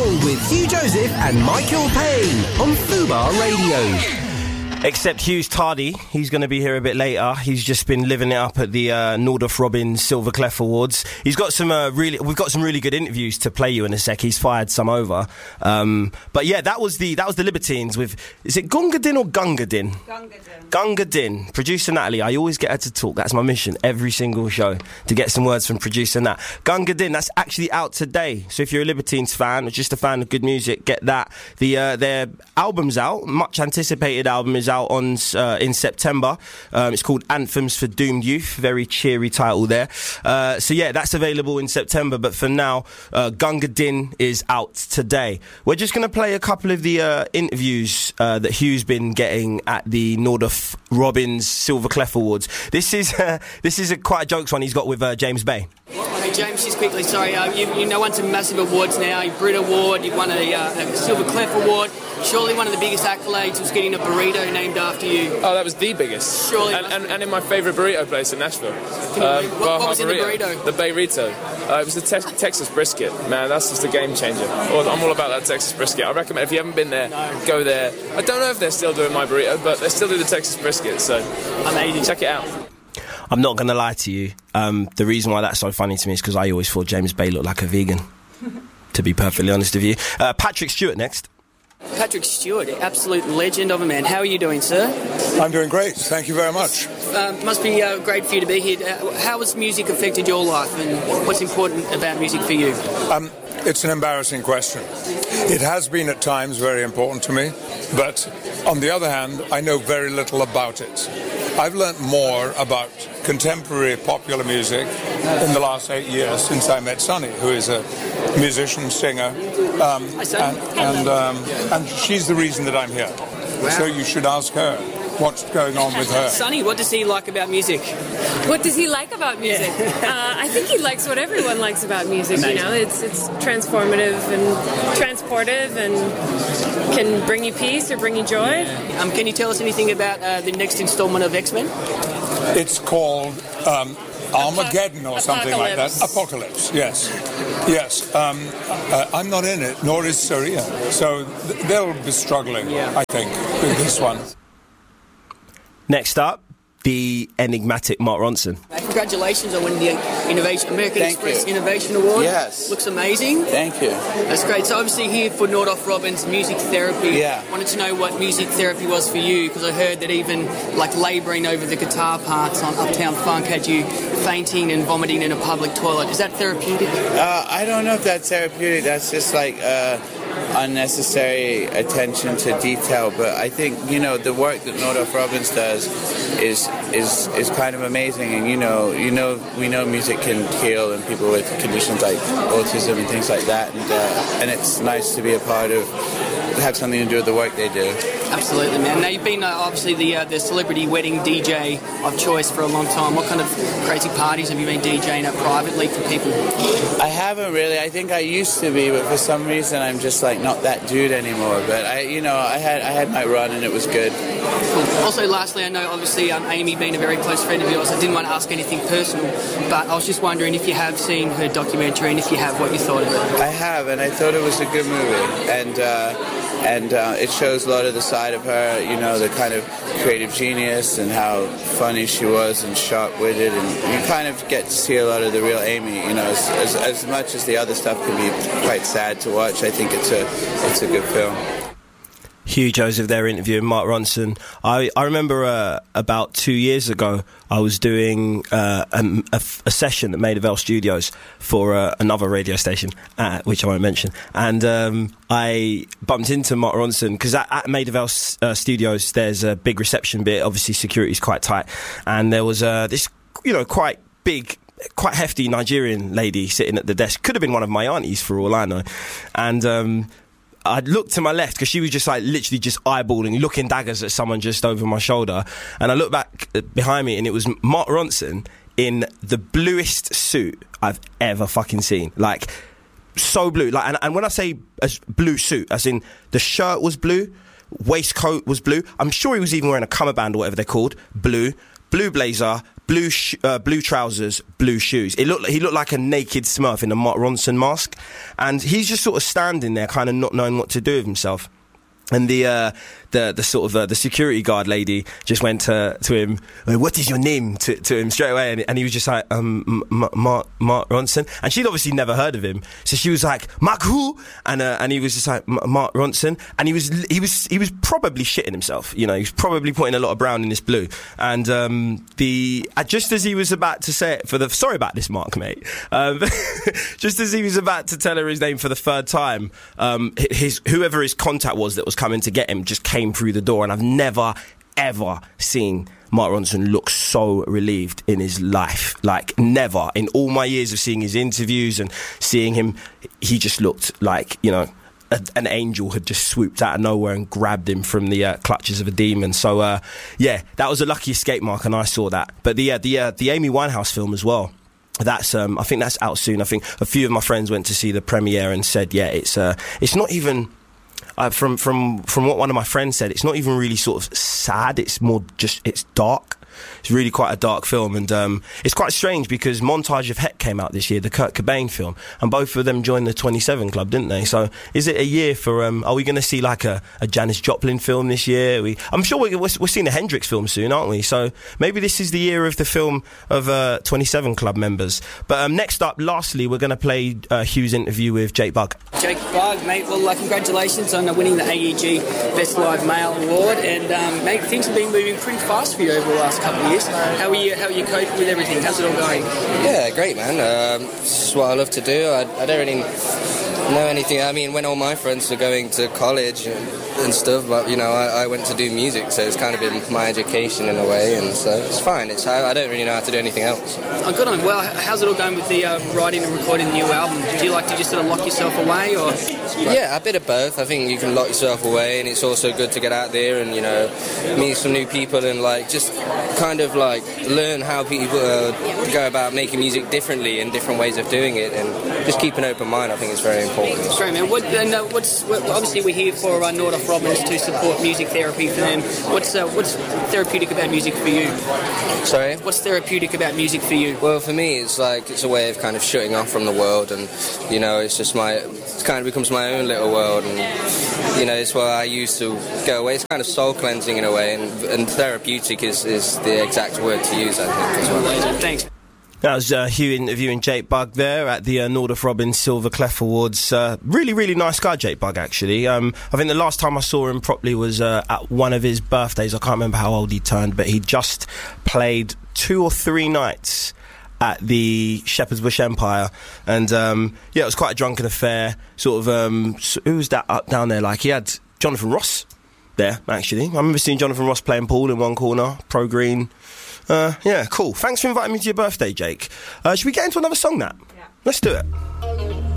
Soul with Hugh Joseph and Michael Payne on Fubar Radio. Except Hugh's tardy. He's going to be here a bit later. He's just been living it up at the Nordoff Robbins Silver Clef Awards. He's got some we've got some really good interviews to play you in a sec. He's fired some over. But yeah, that was the Libertines with, is it Gunga Din or Gunga Din? Gunga Din. Producer Natalie, I always get her to talk. That's my mission every single show, to get some words from producer Nat. Gunga Din, that's actually out today. So if you're a Libertines fan or just a fan of good music, get that. Their album's out. Much anticipated album is out on in September. It's called Anthems for Doomed Youth. Very cheery title there. So yeah, that's available in September. But for now, Gunga Din is out today. We're just going to play a couple of the interviews that Hugh's been getting at the Nordoff Robbins Silver Clef Awards. This is quite a jokes one he's got with James Bay. Hey James, just quickly, sorry, you won some massive awards now. You Brit Award, you've won a Silver Clef Award. Surely one of the biggest accolades was getting a burrito named after you. Oh, that was the biggest. Surely. And in my favourite burrito place in Nashville. What was in the burrito? The Bayrito. It was the Texas brisket. Man, that's just a game changer. I'm all about that Texas brisket. I recommend, if you haven't been there, go there. I don't know if they're still doing my burrito, but they still do the Texas brisket, so amazing. Check it out. I'm not going to lie to you. The reason why that's so funny to me is because I always thought James Bay looked like a vegan, to be perfectly honest with you. Patrick Stewart next. Patrick Stewart, absolute legend of a man. How are you doing, sir? I'm doing great. Thank you very much. Must be great for you to be here. How has music affected your life, and what's important about music for you? It's an embarrassing question. It has been at times very important to me, but on the other hand, I know very little about it. I've learnt more about contemporary popular music in the last 8 years since I met Sonny, who is a musician, singer, and she's the reason that I'm here. Wow. So you should ask her what's going on with her. Sonny, what does he like about music? What does he like about music? I think he likes what everyone likes about music. Amazing. You know, it's transformative and transportive and can bring you peace or bring you joy. Can you tell us anything about the next installment of X-Men? It's called Armageddon or something like that. Apocalypse, yes. I'm not in it, nor is Saria. So they'll be struggling, I think, with this one. Next up, the enigmatic Mark Ronson. Congratulations on winning the American Express Innovation Award. Yes. Looks amazing. Thank you. That's great. So obviously here for Nordoff Robbins Music Therapy. Yeah. Wanted to know what music therapy was for you, because I heard that even like labouring over the guitar parts on Uptown Funk had you fainting and vomiting in a public toilet. Is that therapeutic? I don't know if that's therapeutic. That's just like unnecessary attention to detail. But I think, the work that Nordoff Robbins does is kind of amazing. And we know music can heal, and people with conditions like autism and things like that. And it's nice to be a part of, have something to do with the work they do. Absolutely, man. Now you've been obviously the celebrity wedding DJ of choice for a long time. What kind of crazy parties have you been DJing at privately for people? I haven't really. I think I used to be, but for some reason I'm just like not that dude anymore. But I had my run and it was good. Cool. Also, lastly, I know obviously Amy being a very close friend of yours, I didn't want to ask anything personal, but I was just wondering if you have seen her documentary, and if you have, what you thought of it. I have, and I thought it was a good movie, and it shows a lot of the side of her, the kind of creative genius and how funny she was and sharp-witted, and you kind of get to see a lot of the real Amy. As much as the other stuff can be quite sad to watch, I think it's a good film. Hugh Joseph there interviewing Mark Ronson. I remember about 2 years ago I was doing a session at Maida Vale Studios for another radio station, which I won't mention, and I bumped into Mark Ronson because at Maida Vale Studios there's a big reception bit. Obviously security's quite tight, and there was this quite big, quite hefty Nigerian lady sitting at the desk. Could have been one of my aunties for all I know. And I looked to my left because she was just like literally just eyeballing, looking daggers at someone just over my shoulder. And I looked back behind me and it was Mark Ronson in the bluest suit I've ever fucking seen. Like, so blue. Like, and when I say a blue suit, as in the shirt was blue, waistcoat was blue. I'm sure he was even wearing a cummerband or whatever they're called. Blue blazer, blue trousers, blue shoes. He looked like a naked Smurf in a Mark Ronson mask, and he's just sort of standing there, kind of not knowing what to do with himself. And the sort of the security guard lady just went to him, "What is your name?" to him straight away, and he was just like, Mark Ronson, and she'd obviously never heard of him, so she was like, "Mark who?" And he was just like, "Mark Ronson," and he was probably shitting himself, you know, he was probably putting a lot of brown in this blue, and just as he was about to say it sorry about this, Mark, mate, just as he was about to tell her his name for the third time, whoever his contact was that was coming to get him just came through the door, and I've never ever seen Mark Ronson look so relieved in his life. Like, never. In all my years of seeing his interviews and seeing him, he just looked like, you know, an angel had just swooped out of nowhere and grabbed him from the clutches of a demon. So that was a lucky escape, Mark, and I saw that. But the Amy Winehouse film as well, that's I think that's out soon. I think a few of my friends went to see the premiere and said, it's not even from what one of my friends said, it's not even really sort of sad, it's more just, it's dark. It's really quite a dark film, and it's quite strange because Montage of Heck came out this year, the Kurt Cobain film, and both of them joined the 27 Club, didn't they? So is it a year for, are we going to see like a Janis Joplin film this year? I'm sure we're seeing a Hendrix film soon, aren't we? So maybe this is the year of the film of 27 Club members. But next up, lastly, we're going to play Hugh's interview with Jake Bugg. Jake Bugg, mate, well, congratulations on winning the AEG Best Live Male Award, and mate, things have been moving pretty fast for you over the last couple of years. How are you coping with everything? How's it all going? Yeah, great, man. This is what I love to do. I don't really know anything. I mean, when all my friends were going to college and stuff, but, you know, I went to do music, so it's kind of been my education in a way, and so it's fine. I don't really know how to do anything else. Oh, good on. Well, how's it all going with the writing and recording the new album? Do you like to just sort of lock yourself away, or...? Yeah, a bit of both. I think you can lock yourself away, and it's also good to get out there and, you know, meet some new people and, like, just kind of, like, learn how people go about making music differently and different ways of doing it, and just keep an open mind. I think is very important. That's great, man. Obviously we're here for Nordoff Robbins to support music therapy for them. What's therapeutic about music for you? Sorry? What's therapeutic about music for you? Well, for me, it's a way of kind of shutting off from the world, and, you know, it kind of becomes my own little world, and, you know, it's where I used to go away. It's kind of soul cleansing in a way, and therapeutic is the exact word to use, I think, as well. Thanks. That was Hugh interviewing Jake Bugg there at the Nordoff Robbins Silver Clef Awards. Really, really nice guy, Jake Bugg, actually. I think the last time I saw him properly was at one of his birthdays. I can't remember how old he turned, but he just played 2 or 3 nights at the Shepherd's Bush Empire, and it was quite a drunken affair. Sort of, who was that up down there? Like, he had Jonathan Ross there, actually. I remember seeing Jonathan Ross playing pool in one corner, pro green. Cool. Thanks for inviting me to your birthday, Jake. Should we get into another song, Nat? Yeah. Let's do it.